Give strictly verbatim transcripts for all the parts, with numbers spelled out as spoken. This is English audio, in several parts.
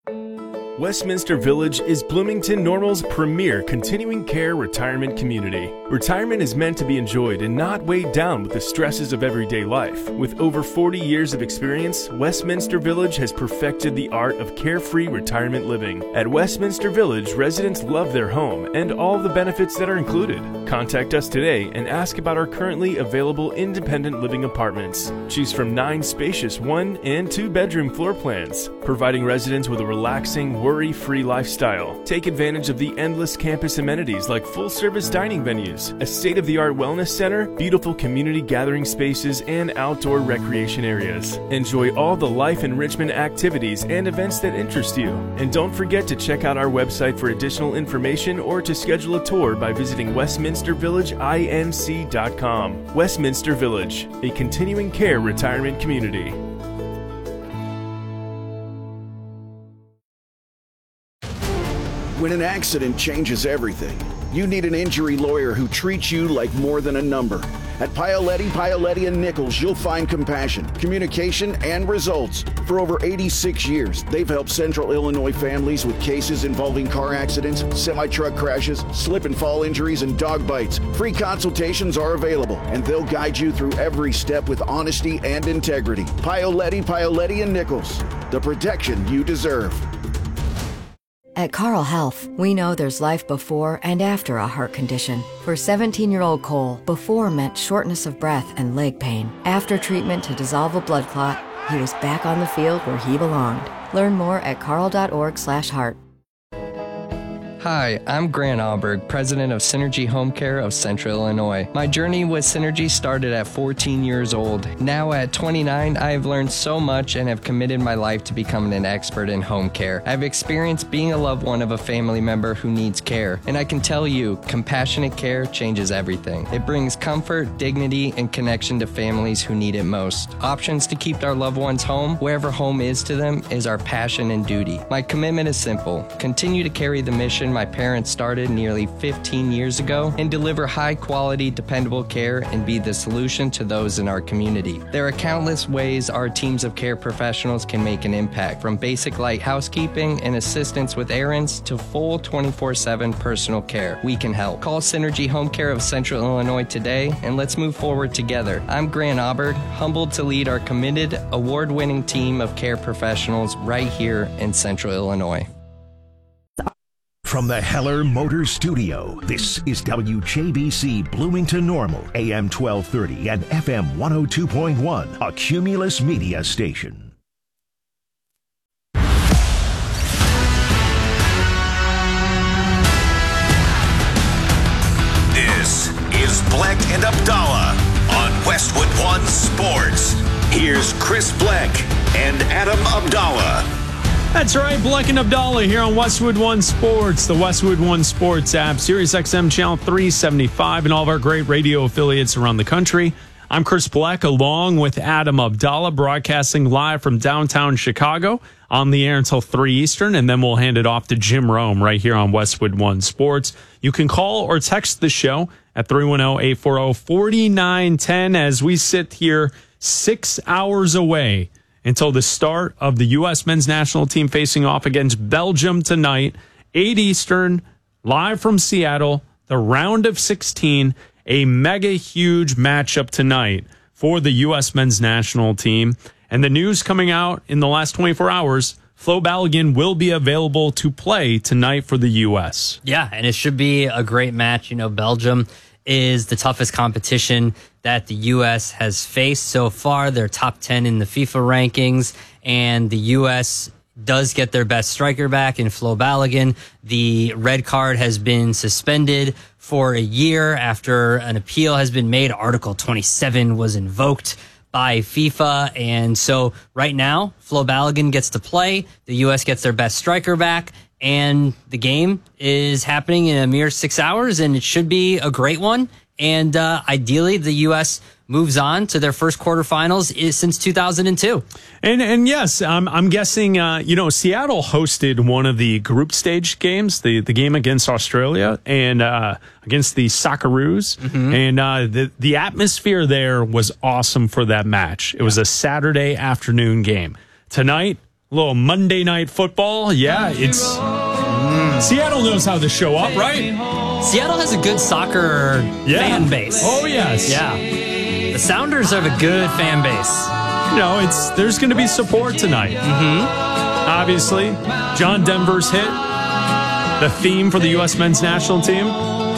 Westminster Village is Bloomington Normal's premier continuing care retirement community. Retirement is meant to be enjoyed and not weighed down with the stresses of everyday life. With over forty years of experience, Westminster Village has perfected the art of carefree retirement living. At Westminster Village, residents love their home and all the benefits that are included. Contact us today and ask about our currently available independent living apartments. Choose from nine spacious one and two bedroom floor plans, providing residents with a relaxing, worry-free lifestyle. Take advantage of the endless campus amenities like full-service dining venues, a state-of-the-art wellness center, beautiful community gathering spaces, and outdoor recreation areas. Enjoy all the life enrichment activities and events that interest you. And don't forget to check out our website for additional information or to schedule a tour by visiting westminster village inc dot com. Westminster Village, a continuing care retirement community. When an accident changes everything, you need an injury lawyer who treats you like more than a number. At Paoletti, Paoletti and Nichols, you'll find compassion, communication, and results. For over eighty-six years, they've helped Central Illinois families with cases involving car accidents, semi-truck crashes, slip and fall injuries, and dog bites. Free consultations are available, and they'll guide you through every step with honesty and integrity. Paoletti, Paoletti and Nichols, the protection you deserve. At Carle Health, we know there's life before and after a heart condition. For seventeen-year-old Cole, before meant shortness of breath and leg pain. After treatment to dissolve a blood clot, he was back on the field where he belonged. Learn more at carle dot org slash heart. Hi, I'm Grant Alberg, president of Synergy Home Care of Central Illinois. My journey with Synergy started at fourteen years old. Now at twenty-nine, I have learned so much and have committed my life to becoming an expert in home care. I've experienced being a loved one of a family member who needs care, and I can tell you, compassionate care changes everything. It brings comfort, dignity, and connection to families who need it most. Options to keep our loved ones home, wherever home is to them, is our passion and duty. My commitment is simple: continue to carry the mission my parents started nearly fifteen years ago and deliver high-quality, dependable care and be the solution to those in our community. There are countless ways our teams of care professionals can make an impact, from basic light housekeeping and assistance with errands to full twenty-four seven personal care. We can help. Call Synergy Home Care of Central Illinois today and let's move forward together. I'm Grant Auberg, humbled to lead our committed, award-winning team of care professionals right here in Central Illinois. From the Heller Motors Studio, this is W J B C Bloomington Normal, A M twelve thirty and F M one oh two point one, a Cumulus Media station. This is Black and Abdallah on Westwood One Sports. Here's Chris Black and Adam Abdallah. That's right, Black and Abdallah here on Westwood One Sports, the Westwood One Sports app, Sirius X M Channel three seventy-five, and all of our great radio affiliates around the country. I'm Chris Black, along with Adam Abdallah, broadcasting live from downtown Chicago, on the air until three Eastern, and then we'll hand it off to Jim Rome right here on Westwood One Sports. You can call or text the show at three one zero, eight four zero, four nine one zero as we sit here six hours away until the start of the U S men's national team facing off against Belgium tonight, eight Eastern, live from Seattle, the round of sixteen, a mega huge matchup tonight for the U S men's national team. And the news coming out in the last twenty-four hours, Flo Balogun will be available to play tonight for the U S. Yeah, and it should be a great match. You know, Belgium is the toughest competition that the U S has faced so far. They're top ten in the FIFA rankings, and the U S does get their best striker back in Flo Balogun. The red card has been suspended for a year after an appeal has been made. Article twenty-seven was invoked by FIFA, and so right now, Flo Balogun gets to play. The U S gets their best striker back, and the game is happening in a mere six hours, and it should be a great one. And uh, ideally, the U S moves on to their first quarterfinals is since two thousand two. And and yes, I'm I'm guessing uh, you know, Seattle hosted one of the group stage games, the the game against Australia and uh, against the Socceroos, mm-hmm. and uh, the the atmosphere there was awesome for that match. It was a Saturday afternoon game. Tonight, little Monday Night Football. Yeah, it's mm. Seattle knows how to show up, right? Seattle has a good soccer yeah. fan base. Oh, yes. Yeah. The Sounders have a good fan base. You know, it's there's going to be support tonight. Mm-hmm. Obviously, John Denver's hit, the theme for the U S men's national team.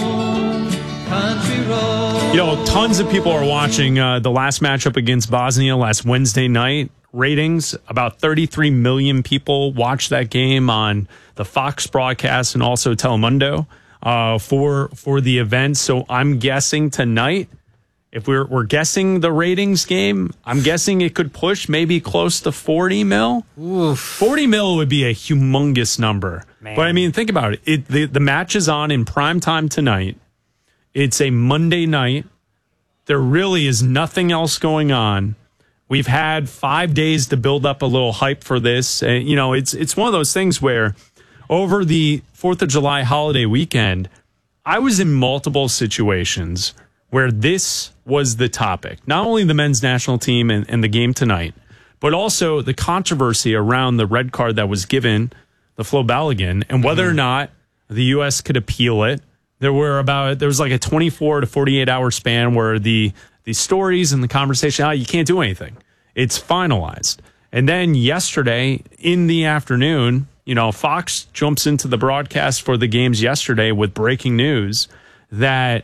You know, tons of people are watching uh, the last matchup against Bosnia last Wednesday night. Ratings, about thirty-three million people watched that game on the Fox broadcast and also Telemundo uh, for for the event. So I'm guessing tonight, if we're we're guessing the ratings game, I'm guessing it could push maybe close to forty mil. Oof. forty mil would be a humongous number. Man. But I mean, think about it. It the, the match is on in prime time tonight. It's a Monday night. There really is nothing else going on. We've had five days to build up a little hype for this. Uh, you know, it's it's one of those things where over the fourth of July holiday weekend, I was in multiple situations where this was the topic. Not only the men's national team and, and the game tonight, but also the controversy around the red card that was given, the Flo Balogun, and whether mm-hmm. or not the U S could appeal it. There were about there was like a twenty-four to forty-eight hour span where the the stories and the conversation, oh, you can't do anything. It's finalized. And then yesterday in the afternoon, you know, Fox jumps into the broadcast for the games yesterday with breaking news that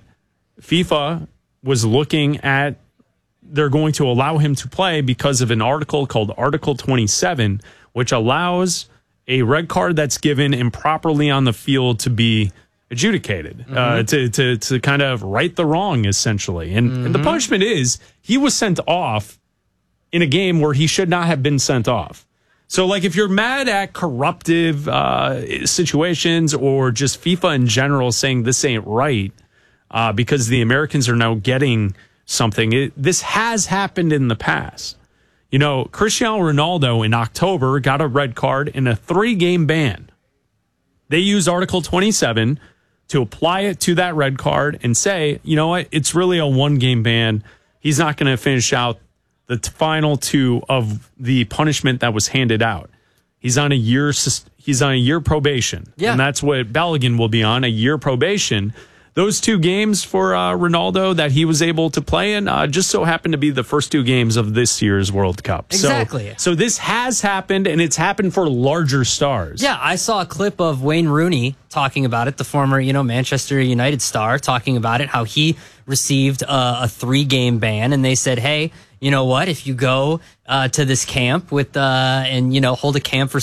FIFA was looking at they're going to allow him to play because of an article called Article twenty-seven, which allows a red card that's given improperly on the field to be adjudicated, mm-hmm. uh, to, to to kind of right the wrong, essentially. And, mm-hmm. and the punishment is he was sent off in a game where he should not have been sent off. So, like, if you're mad at corruptive uh, situations or just FIFA in general saying this ain't right uh, because the Americans are now getting something, it, this has happened in the past. You know, Cristiano Ronaldo in October got a red card and a three-game ban. They used Article twenty-seven to apply it to that red card and say, you know what, it's really a one-game ban. He's not going to finish out the t- final two of the punishment that was handed out. He's on a year. He's on a year probation, yeah. and that's what Balogun will be on, a year probation. Those two games for uh, Ronaldo that he was able to play in uh, just so happened to be the first two games of this year's World Cup. Exactly. So, so this has happened, and it's happened for larger stars. Yeah, I saw a clip of Wayne Rooney talking about it, the former, you know, Manchester United star, talking about it, how he received a, a three-game ban, and they said, hey, you know what, if you go uh, to this camp with uh, and, you know, hold a camp for